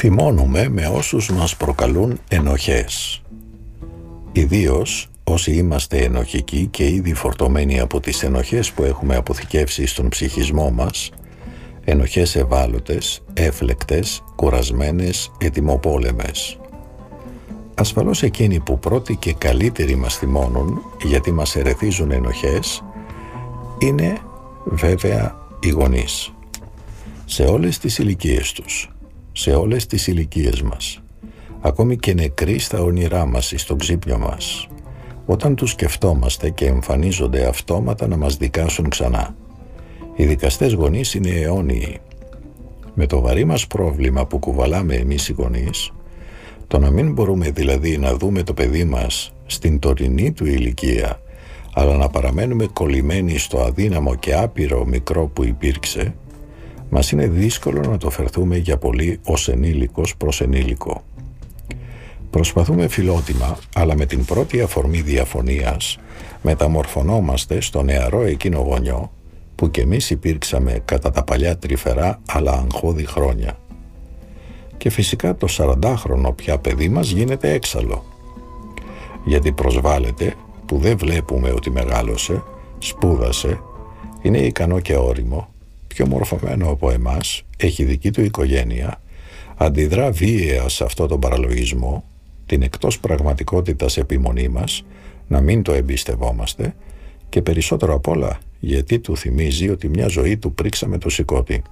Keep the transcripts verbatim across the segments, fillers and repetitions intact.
Θυμώνουμε με όσους μας προκαλούν ενοχές. Ιδίως όσοι είμαστε ενοχικοί και ήδη φορτωμένοι από τις ενοχές που έχουμε αποθηκεύσει στον ψυχισμό μας, ενοχές ευάλωτες, έφλεκτες, κουρασμένες, ετοιμοπόλεμες. Ασφαλώς εκείνοι που πρώτοι και καλύτεροι μας θυμώνουν γιατί μας ερεθίζουν ενοχές είναι βέβαια οι γονείς. Σε όλες τις ηλικίες τους, σε όλες τις ηλικίες μας, ακόμη και νεκροί στα όνειρά μας ή στο ξύπνιο μας, όταν τους σκεφτόμαστε και εμφανίζονται αυτόματα να μας δικάσουν ξανά. Οι δικαστές γονείς είναι αιώνιοι. Με το βαρύ μας πρόβλημα που κουβαλάμε εμείς οι γονείς, το να μην μπορούμε δηλαδή να δούμε το παιδί μας στην τωρινή του ηλικία, αλλά να παραμένουμε κολλημένοι στο αδύναμο και άπειρο μικρό που υπήρξε, μας είναι δύσκολο να το φερθούμε για πολύ ως ενήλικος προς ενήλικο. Προσπαθούμε φιλότιμα, αλλά με την πρώτη αφορμή διαφωνίας μεταμορφωνόμαστε στο νεαρό εκείνο γονιό που κι εμείς υπήρξαμε κατά τα παλιά τρυφερά αλλά αγχώδη χρόνια. Και φυσικά το σαραντάχρονο πια παιδί μας γίνεται έξαλλο, γιατί προσβάλλεται που δεν βλέπουμε ότι μεγάλωσε, σπούδασε, είναι ικανό και όριμο, πιο μορφωμένο από εμάς, έχει δική του οικογένεια, αντιδρά βίαια σε αυτό τον παραλογισμό, την εκτός πραγματικότητας επιμονή μας, να μην το εμπιστευόμαστε, και περισσότερο απ' όλα γιατί του θυμίζει ότι μια ζωή του πρίξαμε το σηκώτη.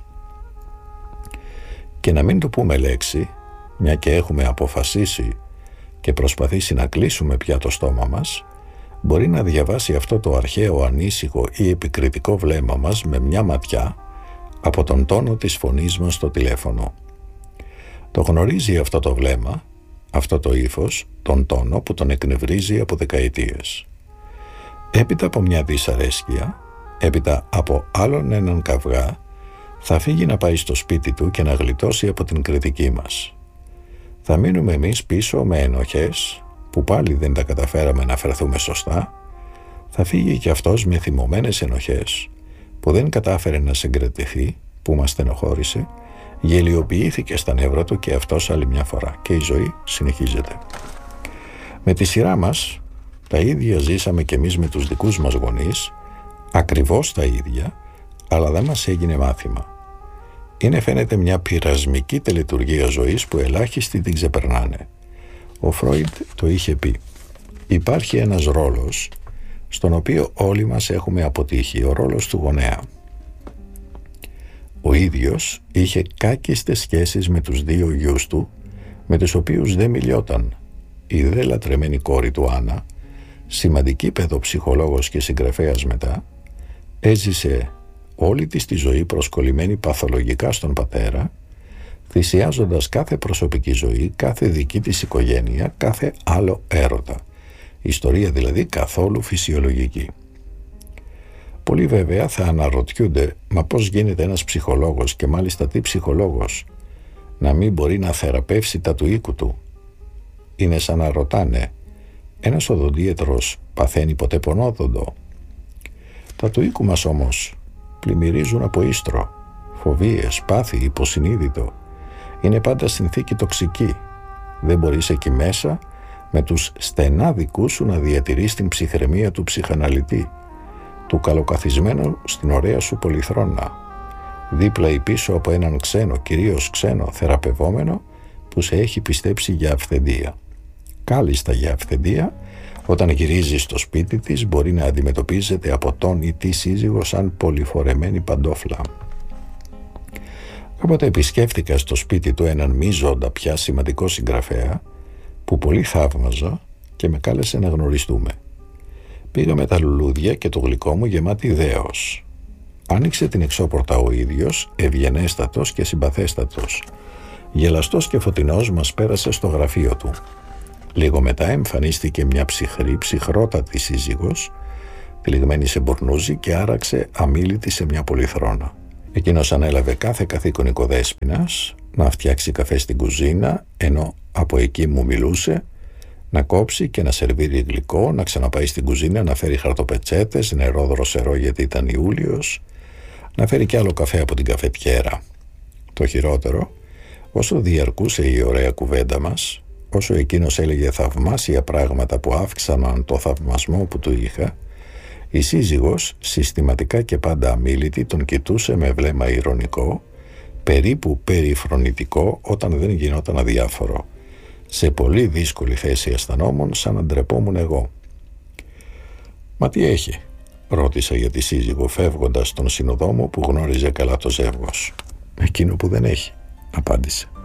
Και να μην του πούμε λέξη, μια και έχουμε αποφασίσει και προσπαθήσει να κλείσουμε πια το στόμα μας, μπορεί να διαβάσει αυτό το αρχαίο ανήσυχο ή επικριτικό βλέμμα μας με μια ματιά από τον τόνο της φωνής μας στο τηλέφωνο. Το γνωρίζει αυτό το βλέμμα, αυτό το ύφος, τον τόνο που τον εκνευρίζει από δεκαετίες. Έπειτα από μια δυσαρέσκεια, έπειτα από άλλον έναν καυγά, θα φύγει να πάει στο σπίτι του και να γλιτώσει από την κριτική μας. Θα μείνουμε εμείς πίσω με ενοχές που πάλι δεν τα καταφέραμε να φερθούμε σωστά. Θα φύγει και αυτός με θυμωμένες ενοχές που δεν κατάφερε να συγκρατηθεί, που μας στενοχώρησε, γελιοποιήθηκε στα νεύρα του και αυτός άλλη μια φορά, και η ζωή συνεχίζεται. Με τη σειρά μας, τα ίδια ζήσαμε κι εμείς με τους δικούς μας γονείς, ακριβώς τα ίδια, αλλά δεν μας έγινε μάθημα. Είναι φαίνεται μια πειρασμική τελετουργία ζωής που ελάχιστοι την ξεπερνάνε. Ο Φρόιντ το είχε πει. Υπάρχει ένας ρόλος στον οποίο όλοι μας έχουμε αποτύχει, ο ρόλος του γονέα. Ο ίδιος είχε κάκιστες σχέσεις με τους δύο γιους του, με τους οποίους δεν μιλιόταν. Η δε λατρεμένη κόρη του Άννα, σημαντική παιδοψυχολόγος και συγγραφέας μετά, έζησε όλη της τη ζωή προσκολλημένη παθολογικά στον πατέρα, θυσιάζοντας κάθε προσωπική ζωή, κάθε δική της οικογένεια, κάθε άλλο έρωτα. Ιστορία δηλαδή καθόλου φυσιολογική. Πολλοί βέβαια θα αναρωτιούνται, μα πώς γίνεται ένας ψυχολόγος, και μάλιστα τι ψυχολόγος, να μην μπορεί να θεραπεύσει τα του οίκου του? Είναι σαν να ρωτάνε, ένας οδοντίατρος παθαίνει ποτέ πονόδοντο? Τα του οίκου μας όμως πλημμυρίζουν από ίστρο, φοβίες, πάθη, υποσυνείδητο. Είναι πάντα συνθήκη τοξική. Δεν μπορείς εκεί μέσα με τους στενά δικούς σου να διατηρείς την ψυχραιμία του ψυχαναλυτή, του καλοκαθισμένου στην ωραία σου πολυθρόνα, δίπλα ή πίσω από έναν ξένο, κυρίως ξένο θεραπευόμενο που σε έχει πιστέψει για αυθεντία. Κάλλιστα για αυθεντία, όταν γυρίζει στο σπίτι της μπορεί να αντιμετωπίζεται από τον ή τη σύζυγο σαν πολυφορεμένη παντόφλα. Κάποτε επισκέφτηκα στο σπίτι του έναν μη ζώντα πια σημαντικό συγγραφέα που πολύ θαύμαζα και με κάλεσε να γνωριστούμε. Πήγα με τα λουλούδια και το γλυκό μου γεμάτη δέος. Άνοιξε την εξώπορτα ο ίδιος, ευγενέστατος και συμπαθέστατος. Γελαστός και φωτεινός μας πέρασε στο γραφείο του. Λίγο μετά εμφανίστηκε μια ψυχρή, ψυχρότατη σύζυγος, τυλιγμένη σε μπουρνούζι, και άραξε αμίλητη σε μια πολυθρόνα. Εκείνος ανέλαβε κάθε καθήκον οικοδέσποινας, να φτιάξει καφέ στην κουζίνα, ενώ από εκεί μου μιλούσε, να κόψει και να σερβίρει γλυκό, να ξαναπάει στην κουζίνα, να φέρει χαρτοπετσέτες, νερό δροσερό γιατί ήταν Ιούλιος, να φέρει κι άλλο καφέ από την καφετιέρα. Το χειρότερο, Όσο διαρκούσε η ωραία κουβέντα μας, όσο εκείνος έλεγε θαυμάσια πράγματα που αύξαναν το θαυμασμό που του είχα, η σύζυγος, συστηματικά και πάντα αμίλητη, τον κοιτούσε με βλέμμα ειρωνικό, περίπου περιφρονητικό όταν δεν γινόταν αδιάφορο. Σε πολύ δύσκολη θέση αισθανόμουν, σαν να ντρεπόμουν εγώ. «Μα τι έχει?» ρώτησα για τη σύζυγο, φεύγοντας τον συνοδό μου που γνώριζε καλά το ζεύγος. «Εκείνο που δεν έχει», απάντησε.